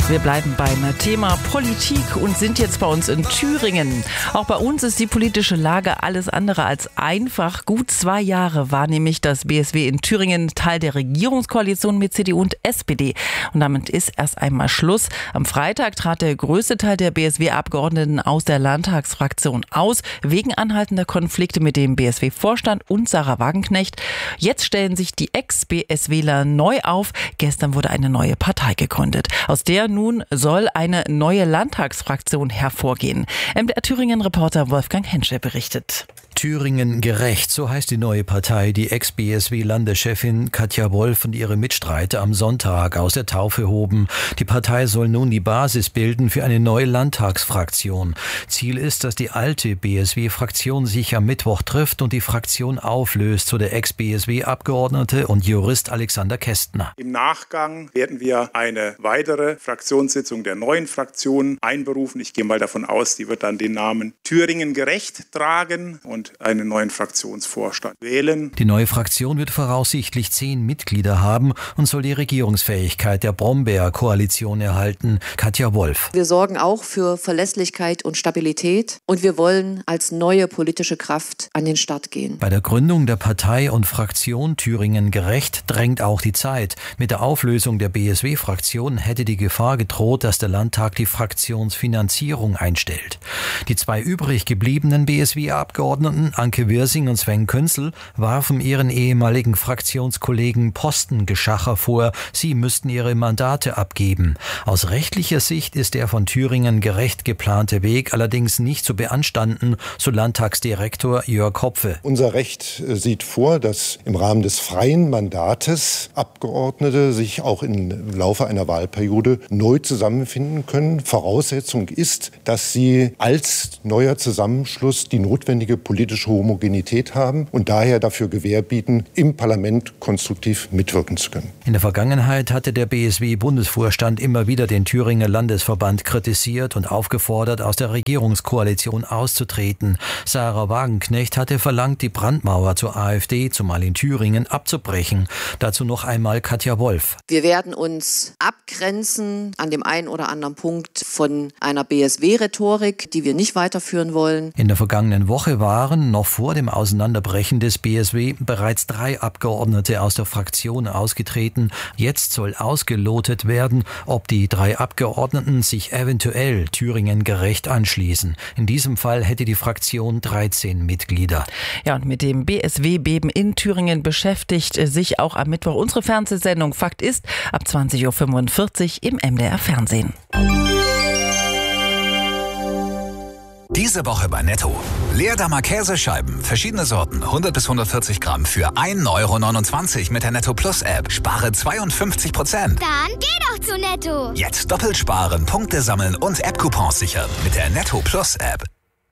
Wir bleiben beim Thema Politik und sind jetzt bei uns in Thüringen. Auch bei uns ist die politische Lage alles andere als einfach. Gut 2 Jahre war nämlich das BSW in Thüringen Teil der Regierungskoalition mit CDU und SPD. Und damit ist erst einmal Schluss. Am Freitag trat der größte Teil der BSW-Abgeordneten aus der Landtagsfraktion aus, wegen anhaltender Konflikte mit dem BSW-Vorstand und Sarah Wagenknecht. Jetzt stellen sich die Ex-BSWler neu auf. Gestern wurde eine neue Partei gegründet. Aus der nun soll eine neue Landtagsfraktion hervorgehen. MDR Thüringen-Reporter Wolfgang Henschel berichtet. Thüringen gerecht, so heißt die neue Partei, die Ex-BSW-Landeschefin Katja Wolf und ihre Mitstreiter am Sonntag aus der Taufe hoben. Die Partei soll nun die Basis bilden für eine neue Landtagsfraktion. Ziel ist, dass die alte BSW-Fraktion sich am Mittwoch trifft und die Fraktion auflöst, so der Ex-BSW-Abgeordnete und Jurist Alexander Kästner. Im Nachgang werden wir eine weitere Fraktionssitzung der neuen Fraktion einberufen. Ich gehe mal davon aus, die wird dann den Namen Thüringen gerecht tragen und einen neuen Fraktionsvorstand wählen. Die neue Fraktion wird voraussichtlich 10 Mitglieder haben und soll die Regierungsfähigkeit der Brombeer-Koalition erhalten. Katja Wolf. Wir sorgen auch für Verlässlichkeit und Stabilität und wir wollen als neue politische Kraft an den Start gehen. Bei der Gründung der Partei und Fraktion Thüringen gerecht drängt auch die Zeit. Mit der Auflösung der BSW-Fraktion hätte die Gefahr gedroht, dass der Landtag die Fraktionsfinanzierung einstellt. Die 2 übrig gebliebenen BSW-Abgeordneten Anke Wirsing und Sven Künzel warfen ihren ehemaligen Fraktionskollegen Postengeschacher vor, sie müssten ihre Mandate abgeben. Aus rechtlicher Sicht ist der von Thüringen gerecht geplante Weg allerdings nicht zu beanstanden, so Landtagsdirektor Jörg Hopfe. Unser Recht sieht vor, dass im Rahmen des freien Mandates Abgeordnete sich auch im Laufe einer Wahlperiode neu zusammenfinden können. Voraussetzung ist, dass sie als neuer Zusammenschluss die notwendige politische Homogenität haben und daher dafür Gewähr bieten, im Parlament konstruktiv mitwirken zu können. In der Vergangenheit hatte der BSW-Bundesvorstand immer wieder den Thüringer Landesverband kritisiert und aufgefordert, aus der Regierungskoalition auszutreten. Sarah Wagenknecht hatte verlangt, die Brandmauer zur AfD, zumal in Thüringen, abzubrechen. Dazu noch einmal Katja Wolf. Wir werden uns abgrenzen an dem einen oder anderen Punkt von einer BSW-Rhetorik, die wir nicht weiterführen wollen. In der vergangenen Woche waren, noch vor dem Auseinanderbrechen des BSW, bereits 3 Abgeordnete aus der Fraktion ausgetreten. Jetzt soll ausgelotet werden, ob die 3 Abgeordneten sich eventuell Thüringen gerecht anschließen. In diesem Fall hätte die Fraktion 13 Mitglieder. Ja, und mit dem BSW-Beben in Thüringen beschäftigt sich auch am Mittwoch unsere Fernsehsendung Fakt ist ab 20.45 Uhr im MDR Fernsehen. Diese Woche bei Netto. Leerdammer Käsescheiben, verschiedene Sorten, 100 bis 140 Gramm für 1,29 € mit der Netto Plus App. Spare 52%. Dann geh doch zu Netto. Jetzt doppelt sparen, Punkte sammeln und App-Coupons sichern mit der Netto Plus App.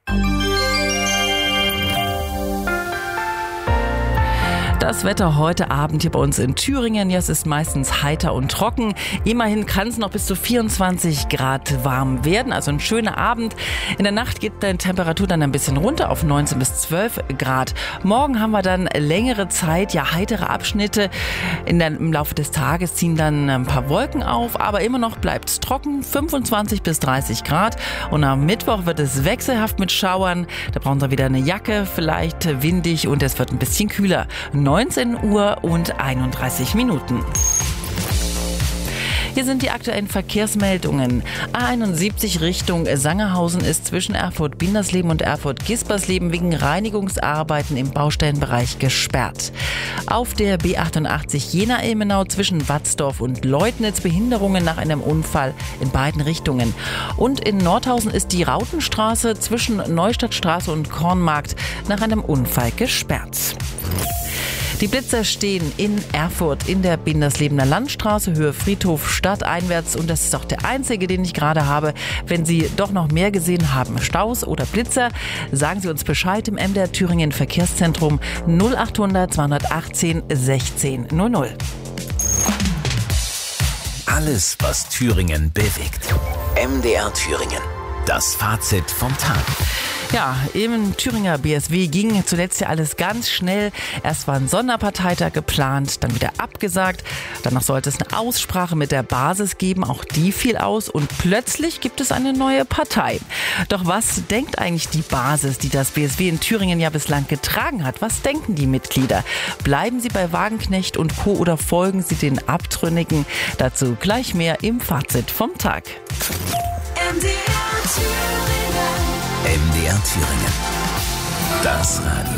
Das Wetter heute Abend hier bei uns in Thüringen. Ja, es ist meistens heiter und trocken. Immerhin kann es noch bis zu 24 Grad warm werden. Also ein schöner Abend. In der Nacht geht die Temperatur dann ein bisschen runter auf 19 bis 12 Grad. Morgen haben wir dann längere Zeit, ja heitere Abschnitte. Im Laufe des Tages ziehen dann ein paar Wolken auf. Aber immer noch bleibt es trocken, 25 bis 30 Grad. Und am Mittwoch wird es wechselhaft mit Schauern. Da brauchen Sie wieder eine Jacke, vielleicht windig und es wird ein bisschen kühler. 19 Uhr und 31 Minuten. Hier sind die aktuellen Verkehrsmeldungen. A71 Richtung Sangerhausen ist zwischen Erfurt-Bindersleben und Erfurt-Gispersleben wegen Reinigungsarbeiten im Baustellenbereich gesperrt. Auf der B88 Jena-Ilmenau zwischen Watzdorf und Leutnitz Behinderungen nach einem Unfall in beiden Richtungen. Und in Nordhausen ist die Rautenstraße zwischen Neustadtstraße und Kornmarkt nach einem Unfall gesperrt. Die Blitzer stehen in Erfurt in der Binderslebener Landstraße, Höhe Friedhof, stadteinwärts. Und das ist auch der einzige, den ich gerade habe. Wenn Sie doch noch mehr gesehen haben, Staus oder Blitzer, sagen Sie uns Bescheid im MDR Thüringen Verkehrszentrum 0800 218 16 00. Alles, was Thüringen bewegt. MDR Thüringen. Das Fazit vom Tag. Ja, im Thüringer BSW ging zuletzt ja alles ganz schnell. Erst war ein Sonderparteitag geplant, dann wieder abgesagt. Danach sollte es eine Aussprache mit der Basis geben, auch die fiel aus und plötzlich gibt es eine neue Partei. Doch was denkt eigentlich die Basis, die das BSW in Thüringen ja bislang getragen hat? Was denken die Mitglieder? Bleiben sie bei Wagenknecht und Co. oder folgen sie den Abtrünnigen? Dazu gleich mehr im Fazit vom Tag. MDR Thüringen. Das Radio.